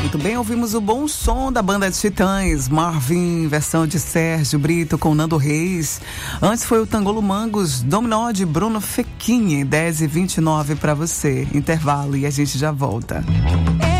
Muito bem, ouvimos o bom som da banda de Titãs, Marvin, versão de Sérgio Brito com Nando Reis. Antes foi o Tangolo Mangos, Dominó de Bruno Fecchini, 10h29 para você. Intervalo e a gente já volta.